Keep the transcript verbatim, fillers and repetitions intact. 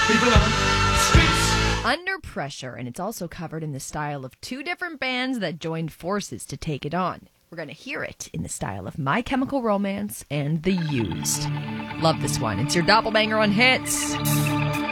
People on the streets. Under Pressure, and it's also covered in the style of two different bands that joined forces to take it on. We're going to hear it in the style of My Chemical Romance and The Used. Love this one. It's your doppelbanger on Hits.